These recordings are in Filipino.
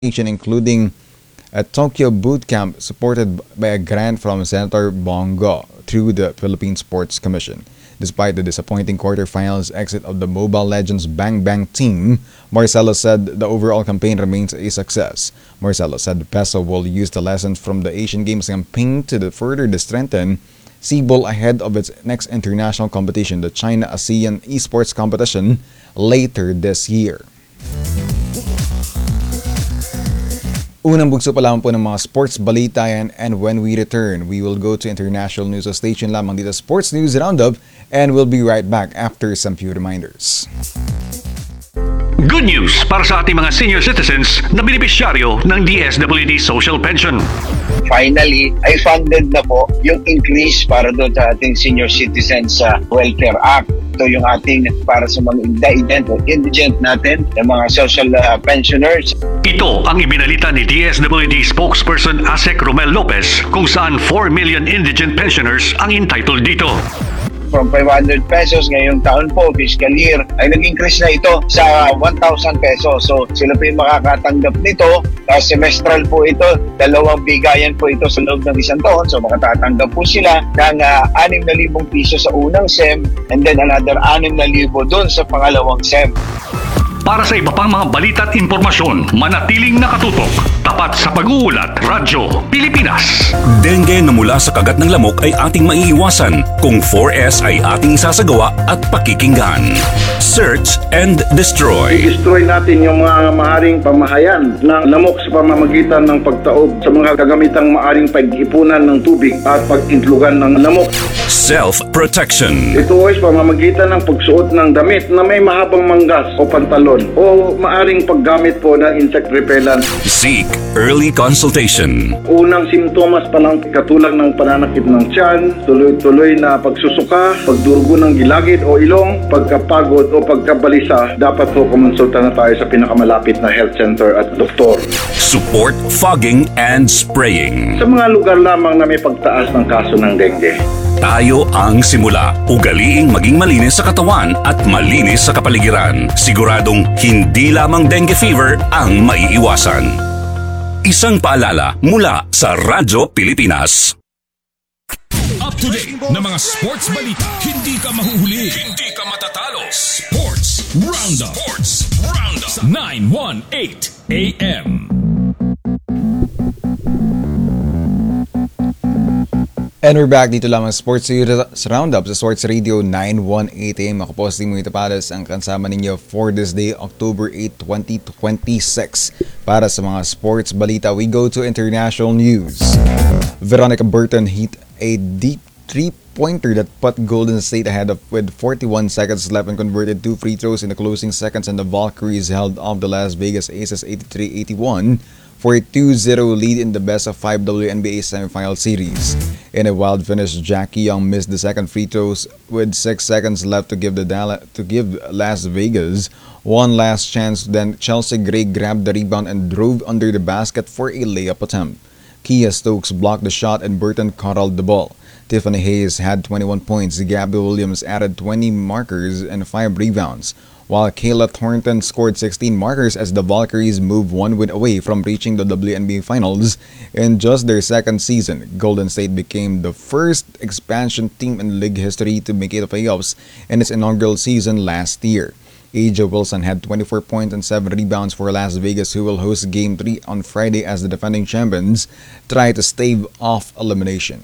including a Tokyo boot camp supported by a grant from Senator Bongo through the Philippine Sports Commission. Despite the disappointing quarterfinals exit of the Mobile Legends Bang Bang team, Marcelo said the overall campaign remains a success. Marcelo said PESO will use the lessons from the Asian Games campaign to further strengthen Cebol ahead of its next international competition, the China ASEAN Esports Competition, later this year. Unang bugso pa lamang po ng mga sports balita yan, and when we return, we will go to international news station lamang dito Sports News Roundup, and we'll be right back after some few reminders. Good news para sa ating mga senior citizens na benepisyaryo ng DSWD Social Pension. Finally, ay funded na po yung increase para doon sa ating Senior Citizens Welfare Act. Ito yung ating para sa mga indigent natin, yung mga social pensioners. Ito ang ibinalita ni DSWD spokesperson Asek Romel Lopez kung saan 4 million indigent pensioners ang entitled dito. From 500 pesos ngayong taon po, fiscal year, ay nag-increase na ito sa 1,000 pesos. So sila po yung makakatanggap nito. Semestral po ito, 2 bigayan po ito sa loob ng isang taon. So makatatanggap po sila ng 6,000 piso sa unang SEM and then another 6,000 doon sa pangalawang SEM. Para sa iba pang mga balita at impormasyon, manatiling nakatutok. Tapat sa pag-uulat, Radyo Pilipinas. Dengue na mula sa kagat ng lamok ay ating maiiwasan kung 4S ay ating sasagawa at pakikinggan. Search and destroy. I-destroy natin yung mga maaring pamahayan ng lamok sa pamamagitan ng pagtaob sa mga kagamitang maaring pag-ipunan ng tubig at pag-intlugan ng lamok. Self-protection. Ito ay pamamagitan ng pagsuot ng damit na may mahabang manggas o pantalon o maaring paggamit po ng insect repellent. Seek early consultation. Unang simptomas pa lang katulad ng pananakit ng tiyan, tuloy-tuloy na pagsusuka, pagdurugo ng gilagid o ilong, pagkapagod o pagkabalisa, dapat po kumonsulta na tayo sa pinakamalapit na health center at doktor. Support fogging and spraying. Sa mga lugar lamang na may pagtaas ng kaso ng dengue. Tayo ang simula. Ugaliing maging malinis sa katawan at malinis sa kapaligiran. Siguradong hindi lamang dengue fever ang maiiwasan. Isang paalala mula sa Radyo Pilipinas. Up to date na mga sports balita. Hindi ka mahuhuli. Hindi ka matatalo. Sports Roundup. 918 AM. And we're back dito lamang Sports Roundup sa Sports Radio 918 AM. Ako po si Timo Tapadas ang kasama ninyo for this day, October 8, 2026. Para sa mga sports balita, we go to international news. Veronica Burton hit a deep three-pointer that put Golden State ahead with 41 seconds left and converted 2 free throws in the closing seconds, and the Valkyries held off the Las Vegas Aces 83-81 for a 2-0 lead in the best-of-5 WNBA semifinal series. In a wild finish, Jackie Young missed the second free throws with 6 seconds left to give Las Vegas one last chance. Then Chelsea Gray grabbed the rebound and drove under the basket for a layup attempt. Kia Stokes blocked the shot and Burton caught the ball. Tiffany Hayes had 21 points. Gabby Williams added 20 markers and 5 rebounds, while Kayla Thornton scored 16 markers as the Valkyries moved 1 win away from reaching the WNBA Finals in just their second season. Golden State became the first expansion team in league history to make it to playoffs in its inaugural season last year. A'ja Wilson had 24 points and 7 rebounds for Las Vegas, who will host Game 3 on Friday as the defending champions try to stave off elimination.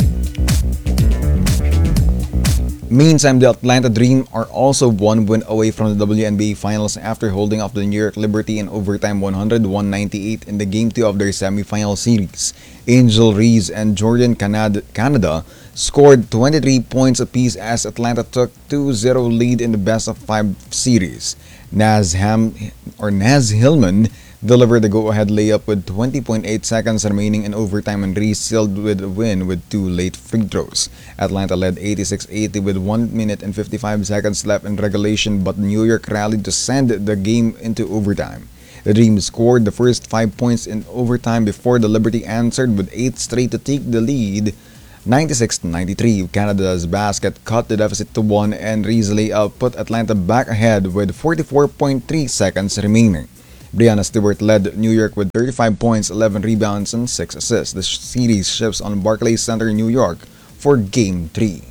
Meantime, the Atlanta Dream are also 1 win away from the WNBA Finals after holding off the New York Liberty in overtime 101-98 in the Game 2 of their semifinal series. Angel Reese and Jordan Canada scored 23 points apiece as Atlanta took 2-0 lead in the best-of-5 series. Naz Hillman delivered the go-ahead layup with 20.8 seconds remaining in overtime, and Reese sealed with a win with 2 late free throws. Atlanta led 86-80 with 1 minute and 55 seconds left in regulation, but New York rallied to send the game into overtime. The Dream scored the first 5 points in overtime before the Liberty answered with 8 straight to take the lead 96-93. Canada's basket cut the deficit to 1 and easily put Atlanta back ahead with 44.3 seconds remaining. Brianna Stewart led New York with 35 points, 11 rebounds, and 6 assists. The series shifts on Barclays Center, New York for Game 3.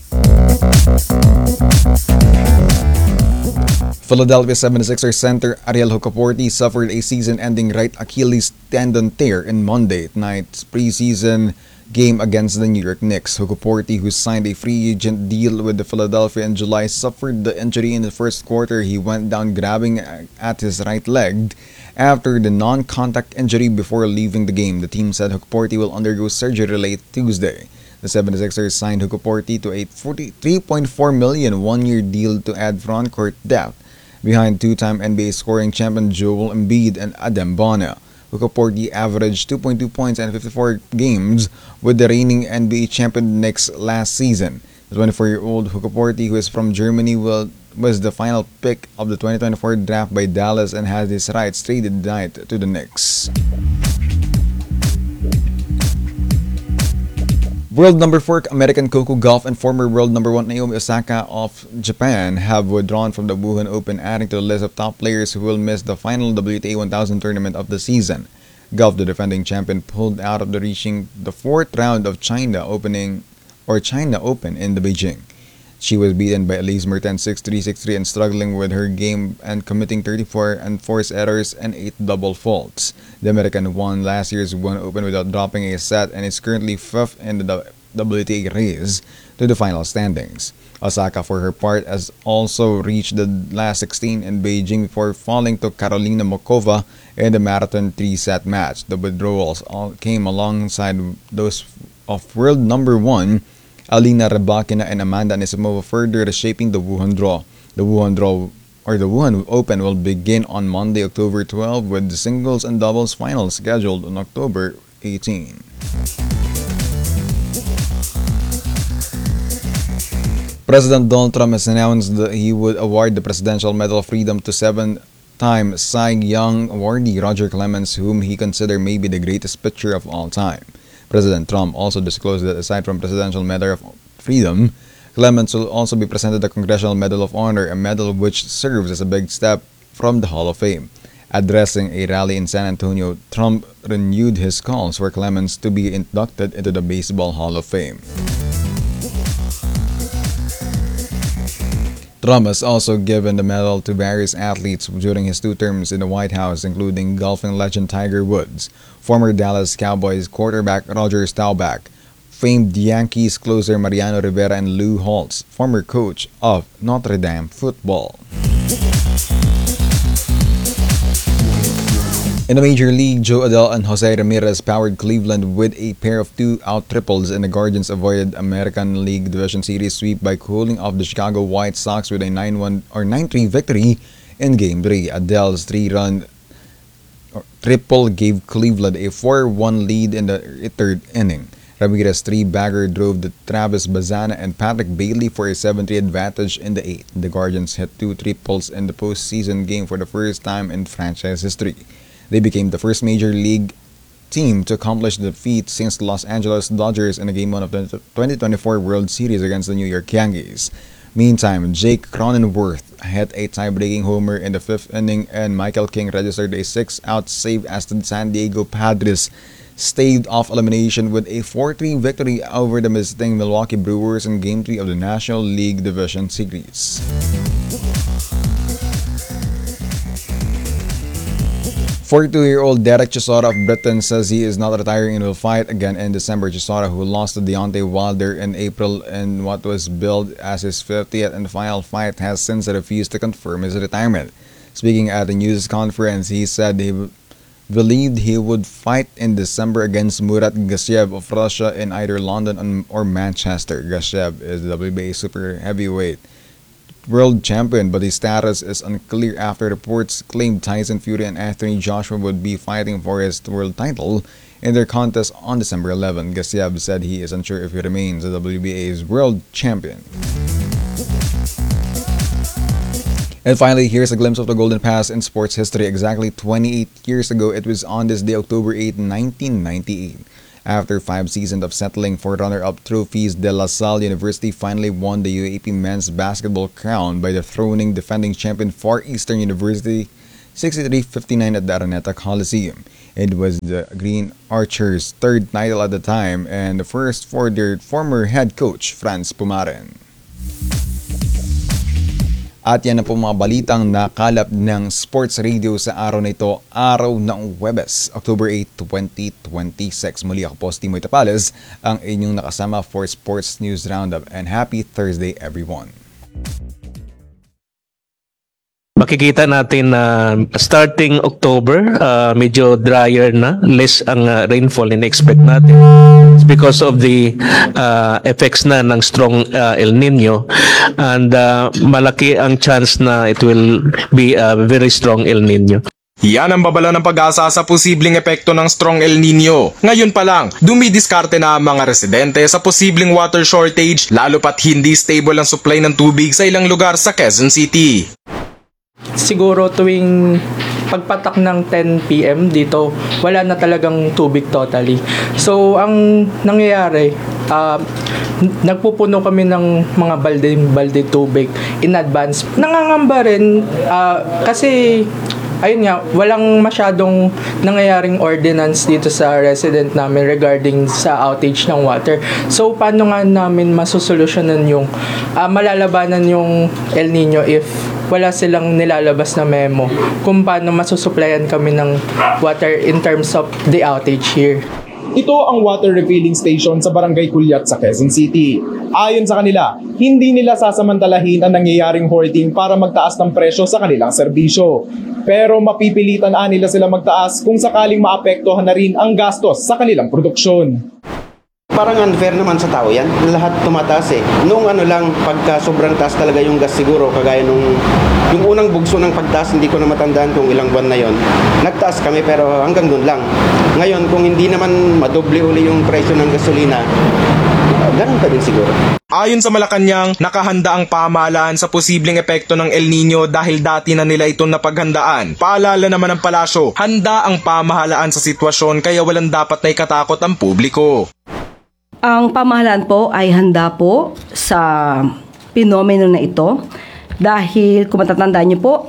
Philadelphia 76ers center Ariel Hocoporti suffered a season-ending right Achilles tendon tear in Monday night's preseason game against the New York Knicks. Hocoporti, who signed a free agent deal with the Philadelphia in July, suffered the injury in the first quarter. He went down grabbing at his right leg after the non-contact injury before leaving the game. The team said Hocoporti will undergo surgery late Tuesday. The 76ers signed Hocoporti to a $43.4 million one-year deal to add frontcourt depth behind two-time NBA scoring champion Joel Embiid and Adem Bona. Hocoporti averaged 2.2 points in 54 games with the reigning NBA champion Knicks last season. The 24-year-old Hocoporti, who is from Germany, was the final pick of the 2024 draft by Dallas and has his rights traded tonight to the Knicks. World number 4 American Coco Gauff and former world number 1 Naomi Osaka of Japan have withdrawn from the Wuhan Open, adding to the list of top players who will miss the final WTA 1000 tournament of the season. Gauff, the defending champion, pulled out of reaching the fourth round of China Open in the Beijing. She was beaten by Elise Mertens 6-3, 6-3 and struggling with her game and committing 34 unforced errors and 8 double faults. The American won last year's Wuhan Open without dropping a set and is currently 5th in the WTA race to the final standings. Osaka, for her part, has also reached the last 16 in Beijing before falling to Karolina Mokova in the marathon 3-set match. The withdrawals all came alongside those of world number 1 Alina Rybakina and Amanda Anisimova, further reshaping the Wuhan draw. The Wuhan Open will begin on Monday, October 12, with the singles and doubles finals scheduled on October 18. President Donald Trump has announced that he would award the Presidential Medal of Freedom to 7-time Cy Young awardee Roger Clemens, whom he considers may be the greatest pitcher of all time. President Trump also disclosed that aside from Presidential Medal of Freedom, Clemens will also be presented the Congressional Medal of Honor, a medal which serves as a big step from the Hall of Fame. Addressing a rally in San Antonio, Trump renewed his calls for Clemens to be inducted into the Baseball Hall of Fame. Trump has also given the medal to various athletes during his 2 terms in the White House, including golfing legend Tiger Woods, former Dallas Cowboys quarterback Roger Staubach, famed Yankees closer Mariano Rivera, and Lou Holtz, former coach of Notre Dame football. In the Major League, Joe Adell and Jose Ramirez powered Cleveland with a pair of 2-out triples, and the Guardians avoided American League Division Series sweep by cooling off the Chicago White Sox with a 9-3 victory in Game 3. Adell's 3-run triple gave Cleveland a 4-1 lead in the 3rd inning. Ramirez's 3-bagger drove the Travis Bazana and Patrick Bailey for a 7-3 advantage in the 8th. The Guardians hit 2 triples in the postseason game for the first time in franchise history. They became the first Major League team to accomplish the feat since the Los Angeles Dodgers in a Game 1 of the 2024 World Series against the New York Yankees. Meantime, Jake Cronenworth hit a tie-breaking homer in the 5th inning, and Michael King registered a 6-out save as the San Diego Padres staved off elimination with a 4-3 victory over the visiting Milwaukee Brewers in Game 3 of the National League Division Series. 42-year-old Derek Chisora of Britain says he is not retiring and will fight again in December. Chisora, who lost to Deontay Wilder in April in what was billed as his 50th and final fight, has since refused to confirm his retirement. Speaking at a news conference, he said he believed he would fight in December against Murat Gassiev of Russia in either London or Manchester. Gassiev is the WBA super heavyweight world champion, but his status is unclear after reports claimed Tyson Fury and Anthony Joshua would be fighting for his world title in their contest on December 11. Gassiev said he is unsure if he remains the WBA's world champion. And finally, here's a glimpse of the golden past in sports history. Exactly 28 years ago, it was on this day, October 8, 1998. After 5 seasons of settling for runner-up trophies, De La Salle University finally won the UAP men's basketball crown by dethroning defending champion Far Eastern University 63-59 at the Araneta Coliseum. It was the Green Archers' third title at the time and the first for their former head coach, Franz Pumaren. At yan na po mga balitang nakalap ng Sports Radio sa araw na ito, araw ng Huwebes, October 8, 2026. Muli ako po si Timoy Tapales, ang inyong nakasama for Sports News Roundup, and happy Thursday everyone. Makikita natin na starting October, medyo drier na, less ang rainfall in-expect natin. It's because of the effects na ng strong El Nino, and malaki ang chance na it will be a very strong El Nino. Yan ang babala ng pag-asa sa posibleng epekto ng strong El Nino. Ngayon pa lang, dumidiskarte na ang mga residente sa posibleng water shortage, lalo pat hindi stable ang supply ng tubig sa ilang lugar sa Quezon City. Siguro tuwing pagpatak ng 10 PM dito, wala na talagang tubig totally. So, ang nangyayari, nagpupuno kami ng mga balde tubig in advance. Nangangamba rin kasi ayun nga, walang masyadong nangyayaring ordinance dito sa resident namin regarding sa outage ng water. So, paano nga namin masusolusyonan yung malalabanan yung El Nino if wala silang nilalabas na memo kung paano masusuplayan kami ng water in terms of the outage here. Ito ang water refilling station sa Barangay Culiat sa Quezon City. Ayon sa kanila, hindi nila sasamantalahin ang nangyayaring hoarding para magtaas ng presyo sa kanilang serbisyo. Pero mapipilitan nila sila magtaas kung sakaling maapektuhan na rin ang gastos sa kanilang produksyon. Parang unfair naman sa tao yan. Lahat tumataas eh. Nung pagka sobrang taas talaga yung gas siguro, kagaya yung unang bugso ng pagtaas, hindi ko na matandaan kung ilang buwan na yon. Nagtaas kami pero hanggang doon lang. Ngayon, kung hindi naman madoble uli yung presyo ng gasolina, ganun pa din siguro. Ayon sa Malacanang, nakahanda ang pamahalaan sa posibleng epekto ng El Nino dahil dati na nila itong napaghandaan. Paalala naman ng palasyo, handa ang pamahalaan sa sitwasyon kaya walang dapat na ikatakot ang publiko. Ang pamahalaan po ay handa po sa pinomeno na ito dahil kung matatandaan niyo po,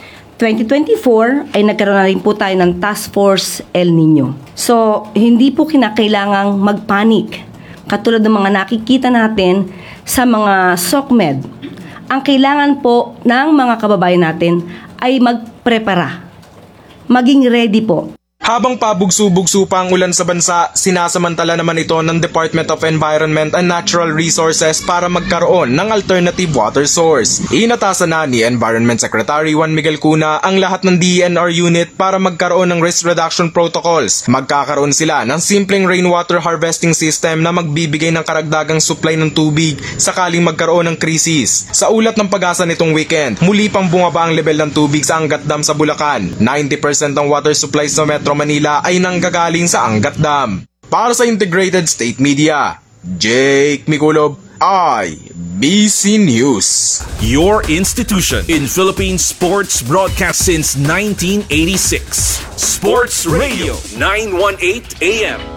2024 ay nagkaroon na rin po tayo ng Task Force El Nino. So, hindi po kinakailangang magpanik katulad ng mga nakikita natin sa mga SOCMED. Ang kailangan po ng mga kababayan natin ay magprepara, maging ready po. Habang pabugso-bugso pa ang ulan sa bansa, sinasamantala naman ito ng Department of Environment and Natural Resources para magkaroon ng alternative water source. Inatasan na ni Environment Secretary Juan Miguel Cuna ang lahat ng DENR unit para magkaroon ng risk reduction protocols. Magkakaroon sila ng simpleng rainwater harvesting system na magbibigay ng karagdagang supply ng tubig sakaling magkaroon ng krisis. Sa ulat ng Pag-asa nitong weekend, muli pang bumaba ang level ng tubig sa Angat Dam sa Bulacan. 90% ng water supply sa Metro Manila ay nanggagaling sa Angat Dam. Para sa Integrated State Media, Jake Miculob, IBC News. Your institution in Philippine sports broadcast since 1986. Sports Radio 918 AM.